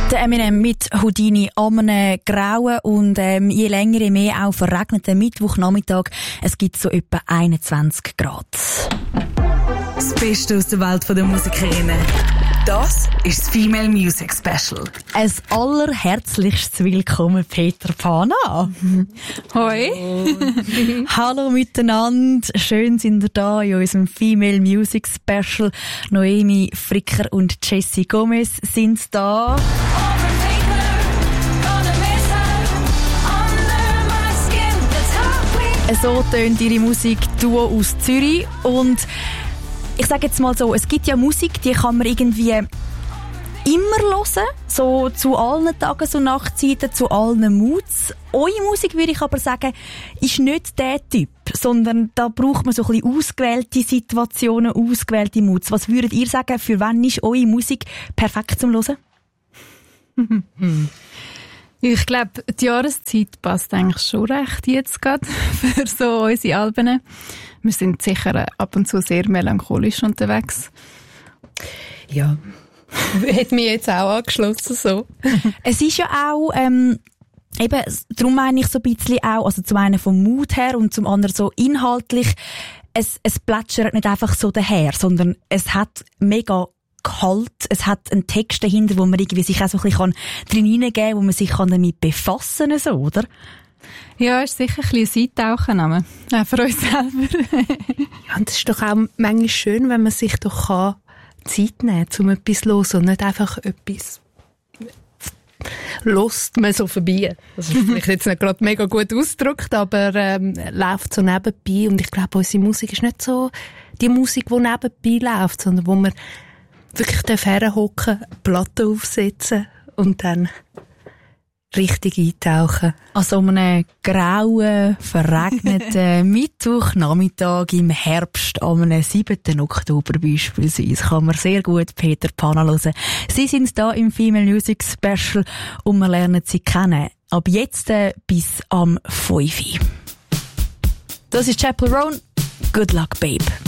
Der Eminem mit Houdini an einem grauen und je länger, je mehr auch verregneten Mittwochnachmittag. Es gibt so etwa 21 Grad. Das Beste aus der Welt der Musikerinnen. Das ist das Female Music Special. Ein allerherzlichstes Willkommen, Peter Pana. Hoi. Hallo miteinander. Schön sind ihr da in unserem Female Music Special. Noemi Fricker und Jessie Gomez sind da. So tönt ihre Musik Duo aus Zürich. Und ich sage jetzt mal so, es gibt ja Musik, die kann man irgendwie immer hören, so zu allen Tagen, so Nachtzeiten, zu allen Moods. Eure Musik, würde ich aber sagen, ist nicht der Typ, sondern da braucht man so ein bisschen ausgewählte Situationen, ausgewählte Moods. Was würdet ihr sagen, für wann ist eure Musik perfekt zum Hören? Ich glaube, die Jahreszeit passt eigentlich schon recht jetzt gerade für so unsere Alben. Wir sind sicher ab und zu sehr melancholisch unterwegs. Ja, hat mich jetzt auch angeschlossen, so. Es ist ja auch, eben, darum meine ich so ein bisschen auch, also zum einen vom Mut her und zum anderen so inhaltlich, es plätschert nicht einfach so daher, sondern es hat mega Gehalt, es hat einen Text dahinter, wo man irgendwie sich auch so ein bisschen drin hineingeben kann, wo man sich damit befassen kann, so, oder? Ja, ist sicher ein bisschen ein Eintauchen, auch für uns selber. Ja, und es ist doch auch manchmal schön, wenn man sich doch Zeit nehmen kann, um etwas zu hören und nicht einfach etwas lässt man so vorbei. Das ist vielleicht jetzt nicht gerade mega gut ausgedrückt, aber läuft so nebenbei. Und ich glaube, unsere Musik ist nicht so die Musik, die nebenbei läuft, sondern wo man wirklich herhocken, Platte aufsetzen und dann richtig eintauchen. An so einem grauen, verregneten Mittwochnachmittag im Herbst, am 7. Oktober beispielsweise, kann man sehr gut Peter Pana hören. Sie sind da im Female Music Special und wir lernen sie kennen. Ab jetzt bis am 5. Das ist Chappell Roan. Good luck, Babe.